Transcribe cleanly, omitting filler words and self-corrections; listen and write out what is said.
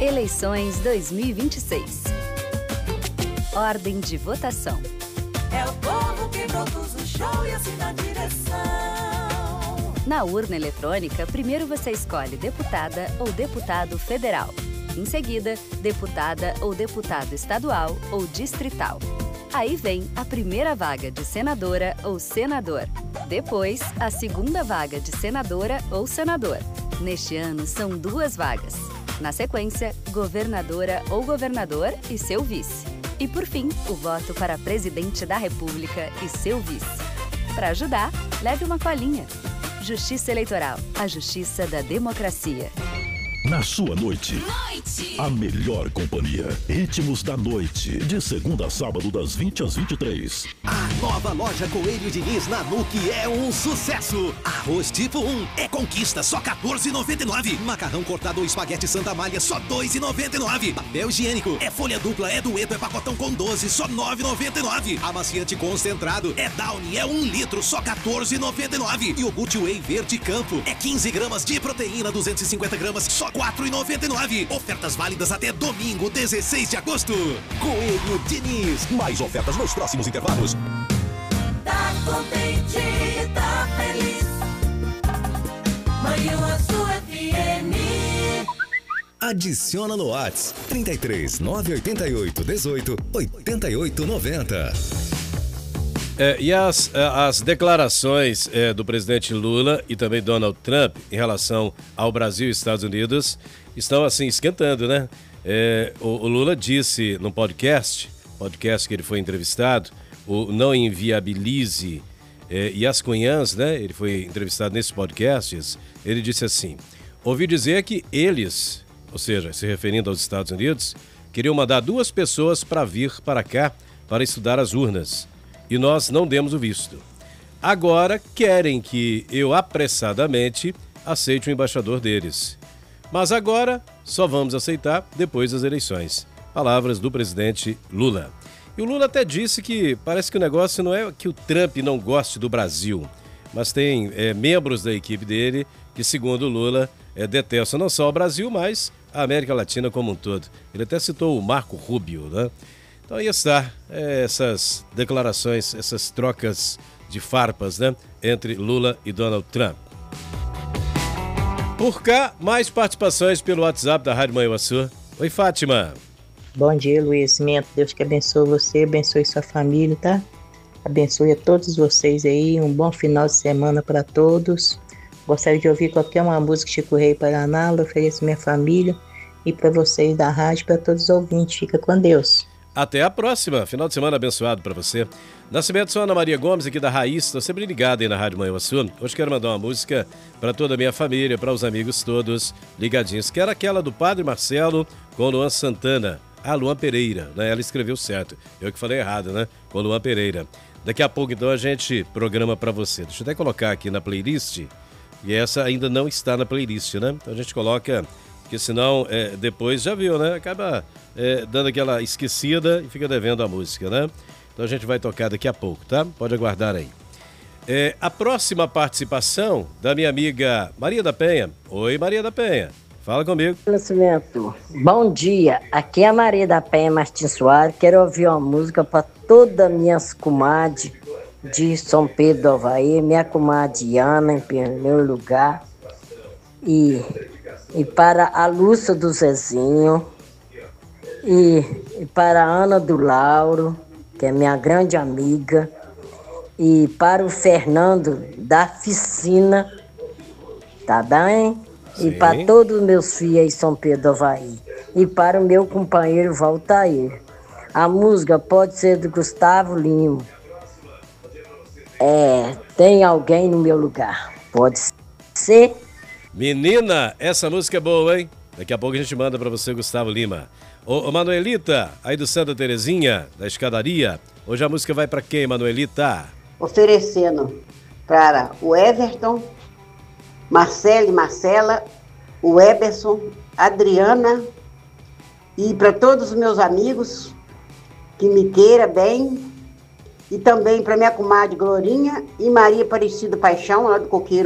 Eleições 2026. Ordem de votação. É o povo que produz o show e assina a direção. Na urna eletrônica, primeiro você escolhe deputada ou deputado federal. Em seguida, deputada ou deputado estadual ou distrital. Aí vem a primeira vaga de senadora ou senador. Depois, a segunda vaga de senadora ou senador. Neste ano, são 2 vagas. Na sequência, governadora ou governador e seu vice. E, por fim, o voto para presidente da República e seu vice. Para ajudar, leve uma colinha. Justiça Eleitoral, a justiça da democracia. Na sua noite, a melhor companhia. Ritmos da noite, de segunda a sábado, das 20 às 23. A nova loja Coelho Diniz na Nuke é um sucesso. Arroz tipo 1 é conquista, só R$14,99. Macarrão cortado ou espaguete Santa Malha, só R$2,99. Papel higiênico é folha dupla, é dueto, é pacotão com 12, só R$9,99. Amaciante concentrado é Downy, é 1 litro, só R$14,99. Iogurte Whey Verde Campo é 15 gramas de proteína, 250 gramas, só R$4,99. Ofertas válidas até domingo, 16 de agosto. Coelho Diniz. Mais ofertas nos próximos intervalos. Tá contente, tá feliz. Manhã Azul FM. Adiciona no WhatsApp 33 988 18 88 90. E as declarações do presidente Lula e também Donald Trump em relação ao Brasil e Estados Unidos estão assim esquentando, né? O Lula disse num podcast que ele foi entrevistado, o Não Inviabilize Yascunhãs, né? Ele foi entrevistado nesses podcasts. Ele disse assim: ouvi dizer que eles, ou seja, se referindo aos Estados Unidos, queriam mandar 2 pessoas para vir para cá para estudar as urnas. E nós não demos o visto. Agora querem que eu apressadamente aceite o embaixador deles. Mas agora só vamos aceitar depois das eleições. Palavras do presidente Lula. E o Lula até disse que parece que o negócio não é que o Trump não goste do Brasil, mas tem membros da equipe dele que, segundo o Lula, detestam não só o Brasil, mas a América Latina como um todo. Ele até citou o Marco Rubio, né? Então aí está, essas declarações, essas trocas de farpas, né, entre Lula e Donald Trump. Por cá, mais participações pelo WhatsApp da Rádio Manhuaçu. Oi, Fátima. Bom dia, Luiz Mento. Deus que abençoe você, abençoe sua família, tá? Abençoe a todos vocês aí. Um bom final de semana para todos. Gostaria de ouvir qualquer uma música Chico Rei Paraná. Eu ofereço minha família e para vocês da rádio, para todos os ouvintes. Fica com Deus. Até a próxima. Final de semana abençoado para você. Nascimento, sou Ana Maria Gomes, aqui da Raiz. Estou sempre ligado aí na Rádio Manhuaçu. Hoje quero mandar uma música para toda a minha família, para os amigos todos ligadinhos. Quero aquela do Padre Marcelo com Luan Santana. Luan Pereira, né? Ela escreveu certo. Eu que falei errado, né? Com Luan Pereira. Daqui a pouco, então, a gente programa para você. Deixa eu até colocar aqui na playlist. E essa ainda não está na playlist, né? Então a gente coloca... Porque senão, depois, já viu, né? Acaba dando aquela esquecida e fica devendo a música, né? Então a gente vai tocar daqui a pouco, tá? Pode aguardar aí. A próxima participação da minha amiga Maria da Penha. Oi, Maria da Penha. Fala comigo. Nascimento. Bom dia. Aqui é a Maria da Penha Martins Soares. Quero ouvir uma música para todas minhas comadres de São Pedro do Avaí. Minha comadre Ana, em primeiro lugar. E para a Lúcia do Zezinho, e para a Ana do Lauro, que é minha grande amiga, e para o Fernando da Ficina, tá bem? Sim. E para todos os meus filhos em São Pedro do Avaí, e para o meu companheiro Valtair. A música pode ser do Gustavo Lima. Tem alguém no meu lugar. Pode ser. Menina, essa música é boa, hein? Daqui a pouco a gente manda pra você, Gustavo Lima. Ô Manuelita, aí do Santa Terezinha, da escadaria. Hoje a música vai pra quem, Manuelita? Oferecendo para o Everton, Marcelo e Marcela, o Eberson, Adriana e para todos os meus amigos que me queiram bem. E também para minha comadre Glorinha e Maria Aparecida Paixão, lá do Coqueiro.